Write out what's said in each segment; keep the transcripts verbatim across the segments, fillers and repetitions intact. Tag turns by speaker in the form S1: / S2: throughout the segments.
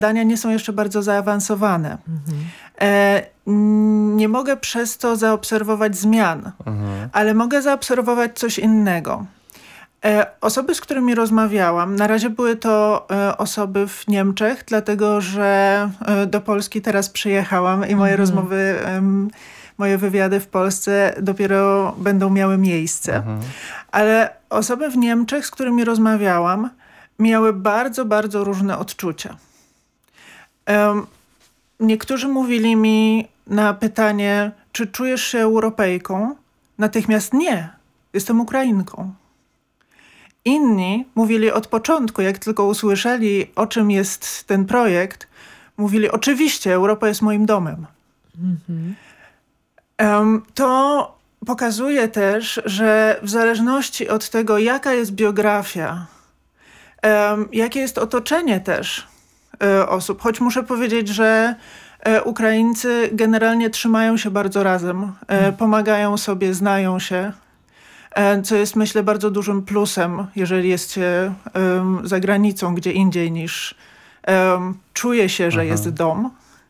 S1: badania nie są jeszcze bardzo zaawansowane. Mhm. E, nie mogę przez to zaobserwować zmian, mhm. ale mogę zaobserwować coś innego. E, osoby, z którymi rozmawiałam, na razie były to e, osoby w Niemczech, dlatego że e, do Polski teraz przyjechałam i moje mhm. rozmowy, e, moje wywiady w Polsce dopiero będą miały miejsce. Mhm. Ale osoby w Niemczech, z którymi rozmawiałam, miały bardzo, bardzo różne odczucia. Um, niektórzy mówili mi na pytanie, czy czujesz się Europejką? Natychmiast nie, jestem Ukrainką. Inni mówili od początku, jak tylko usłyszeli, o czym jest ten projekt, mówili, oczywiście, Europa jest moim domem. Mhm. Um, to pokazuje też, że w zależności od tego, jaka jest biografia, um, jakie jest otoczenie też e, osób, choć muszę powiedzieć, że e, Ukraińcy generalnie trzymają się bardzo razem, e, pomagają sobie, znają się, e, co jest, myślę, bardzo dużym plusem, jeżeli jest się um, za granicą, gdzie indziej niż um, czuje się, że Aha. jest dom.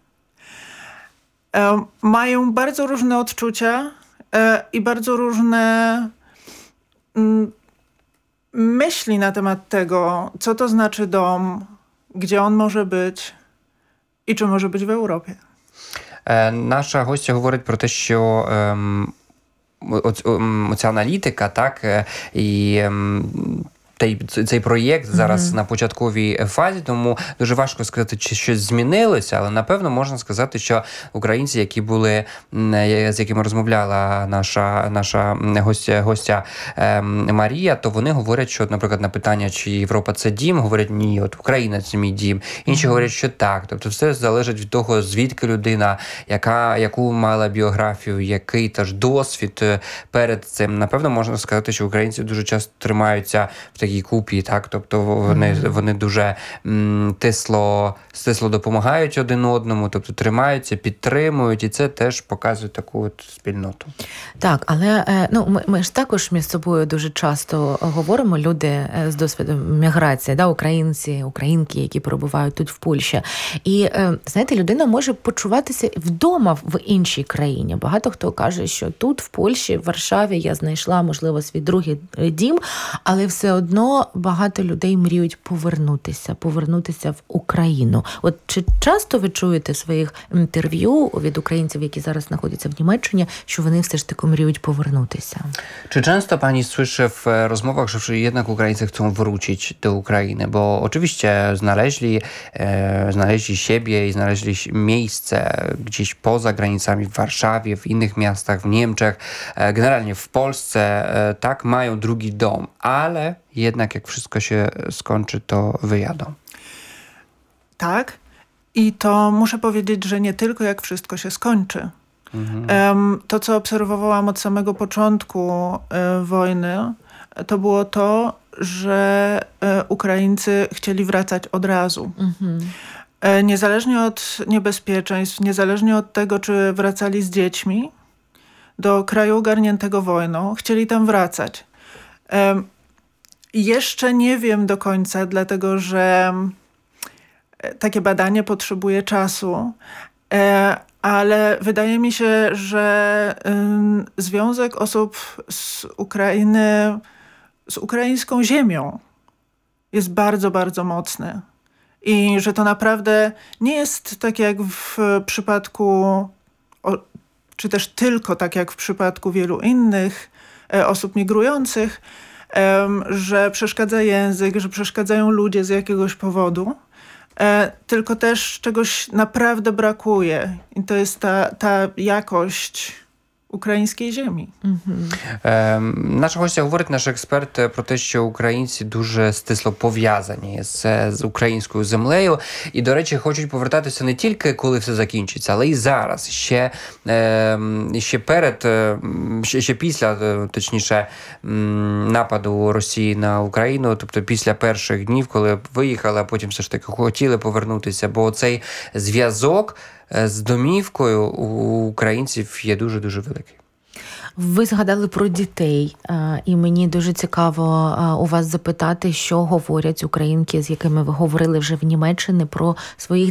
S1: E, mają bardzo różne odczucia e, i bardzo różne m, myśli na temat tego, co to znaczy dom, gdzie on може być і чи може бути в Європі.
S2: Е, наша гостя говорить про те, що ем, оця аналітика, так, і ем, цей проєкт зараз mm-hmm. на початковій фазі, тому дуже важко сказати, чи щось змінилося, але напевно можна сказати, що українці, які були, з якими розмовляла наша, наша гостя, гостя е, Марія, то вони говорять, що, наприклад, на питання, чи Європа це дім, говорять, ні, от Україна це мій дім. Інші mm-hmm. говорять, що так. Тобто все залежить від того, звідки людина, яка, яку мала біографію, який теж досвід перед цим. Напевно, можна сказати, що українці дуже часто тримаються в такій купі, так, тобто вони, mm-hmm. вони дуже м, тисло, стисло допомагають один одному, тобто тримаються, підтримують, і це теж показує таку от спільноту.
S3: Так, але ну, ми, ми ж також між собою дуже часто говоримо, люди з досвідом міграції, да, українці, українки, які перебувають тут в Польщі. І, знаєте, людина може почуватися вдома в іншій країні. Багато хто каже, що тут, в Польщі, в Варшаві я знайшла, можливо, свій другий дім, але все одно багато людей мріють повернутися, повернутися в Україну. От чи часто ви чуєте в своїх інтерв'ю від українців, які зараз знаходяться в Німеччині, що вони все ж таки mriuć powrócić.
S2: Czy często pani słyszy w rozmowach, że jednak Ukraińcy chcą wrócić do Ukrainy? Bo oczywiście znaleźli, e, znaleźli siebie i znaleźli miejsce gdzieś poza granicami, w Warszawie, w innych miastach, w Niemczech, e, generalnie w Polsce, e, tak, mają drugi dom, ale jednak jak wszystko się skończy, to wyjadą.
S1: Tak. I to muszę powiedzieć, że nie tylko jak wszystko się skończy. Mhm. To, co obserwowałam od samego początku wojny, to było to, że Ukraińcy chcieli wracać od razu. Mhm. Niezależnie od niebezpieczeństw, niezależnie od tego, czy wracali z dziećmi do kraju ogarniętego wojną, chcieli tam wracać. Jeszcze nie wiem do końca, dlatego że takie badanie potrzebuje czasu, ale wydaje mi się, że y, związek osób z Ukrainy, z ukraińską ziemią jest bardzo, bardzo mocny. I że to naprawdę nie jest tak jak w przypadku, o, czy też tylko tak jak w przypadku wielu innych e, osób migrujących, e, że przeszkadza język, że przeszkadzają ludzie z jakiegoś powodu. E, tylko też czegoś naprawdę brakuje. I to jest ta, ta jakość українській землі.
S2: Угу. Е, наша гостя говорить, наш експерт, про те, що українці дуже стисло пов'язані з, з українською землею. І, до речі, хочуть повертатися не тільки, коли все закінчиться, але і зараз. Ще, е, ще перед, ще, ще після, точніше, нападу Росії на Україну, тобто після перших днів, коли виїхали, а потім все ж таки хотіли повернутися. Бо цей зв'язок з домівкою у українців є дуже-дуже великий.
S3: Ви згадали про дітей, і мені дуже цікаво у вас запитати, що говорять українки, з якими ви говорили вже в Німеччині, про своїх